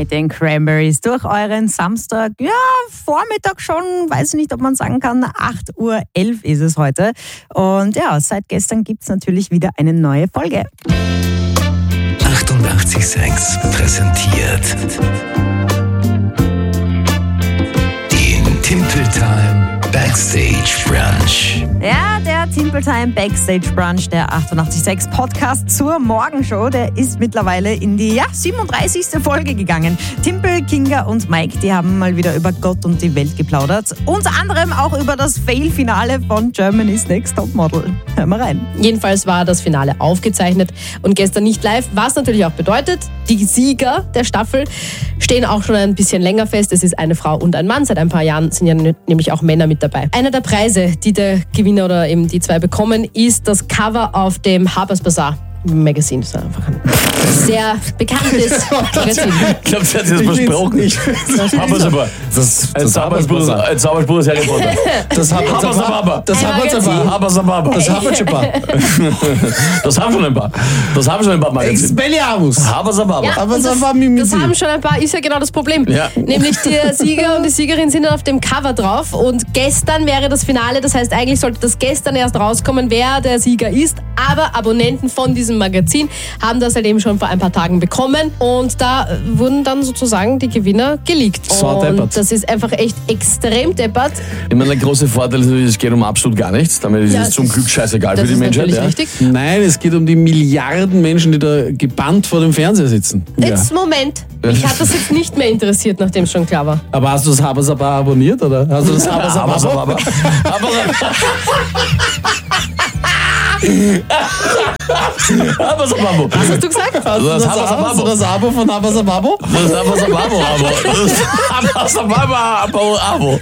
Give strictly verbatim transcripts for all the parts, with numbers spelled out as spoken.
mit den Cranberries durch euren Samstag. Ja, Vormittag schon, weiß nicht, ob man sagen kann, acht Uhr elf ist es heute. Und ja, seit gestern gibt es natürlich wieder eine neue Folge. achtundachtzig Komma sechs präsentiert den Timpel Time Backstage Brunch. Ja, der Timpel Time Backstage Brunch, der achtundachtzig Komma sechs Podcast zur Morgenshow, der ist mittlerweile in die ja, siebenunddreißigste Folge gegangen. Timpel, Kinga und Mike, die haben mal wieder über Gott und die Welt geplaudert. Unter anderem auch über das Fail-Finale von Germany's Next Topmodel. Hör mal rein. Jedenfalls war das Finale aufgezeichnet und gestern nicht live, was natürlich auch bedeutet, die Sieger der Staffel stehen auch schon ein bisschen länger fest. Es ist eine Frau und ein Mann. Seit ein paar Jahren sind ja nämlich auch Männer mit dabei. Einer der Preise, die der Gewinner oder eben die zwei bekommen, ist das Cover auf dem Harper's Bazaar Magazine. Das ist einfach ein sehr bekanntes Magazin. Ich glaube, sie hat sich das versprochen. Harper's Bazaar. Ein Zauberspruch, ein Zauberspruch ist Harry Potter. Das Harper's Bazaar. Das Harper's Bazaar. Harper's Bazaar. Das Harper's Bazaar. Das haben schon ein paar. Das haben schon ein paar Magazine. Expelliarmus. Harper's Bazaar. Ja, Aber das, das war Mimimi. das haben schon ein paar, ist ja genau das Problem. Ja. Nämlich der Sieger und die Siegerin sind auf dem Cover drauf und gestern wäre das Finale, das heißt eigentlich sollte das gestern erst rauskommen, wer der Sieger ist, aber Abonnenten von diesem Magazin haben das halt eben schon vor ein paar Tagen bekommen und da wurden dann sozusagen die Gewinner geleakt. So und deppert. das ist einfach echt extrem deppert. Ich meine, der große Vorteil ist natürlich, es geht um absolut gar nichts. Damit ist Ja, es zum das Glück ist- scheißegal Das für die ist Menschheit. natürlich Ja. richtig. Nein, es geht um die Milliarden Menschen, die da gebannt vor dem Fernseher sitzen. Jetzt, Moment. Mich hat das jetzt nicht mehr interessiert, nachdem es schon klar war. Aber hast du das Harper's Bazaar abonniert, oder? Hast du das Harper's Harper's Bazaar? Bazaar. Harper's Bazaar. Was hast du gesagt? Hast du Das das, Harper's hast du das Abo von Harper's Bazaar? Das ist Harper's Bazaar. Abo.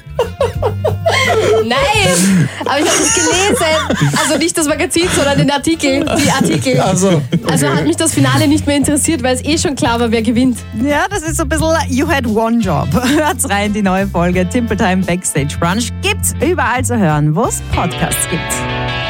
Nein! Aber ich habe das gelesen. Also nicht das Magazin, sondern den Artikel. Die Artikel. Also, Also hat mich das Finale nicht mehr interessiert, weil es eh schon klar war, wer gewinnt. Ja, das ist so ein bisschen You had one job. Hört's rein, die neue Folge Timpel Time Backstage Brunch gibt's überall zu hören, wo es Podcasts gibt.